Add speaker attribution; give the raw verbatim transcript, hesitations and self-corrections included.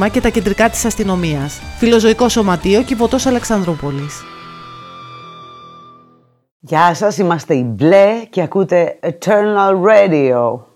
Speaker 1: τμήμα και τα κεντρικά της αστυνομίας. Φιλοζωικό Σωματείο, Κιβωτός Αλεξανδρούπολης.
Speaker 2: Γεια σας, είμαστε οι Μπλε και ακούτε Eternal Radio.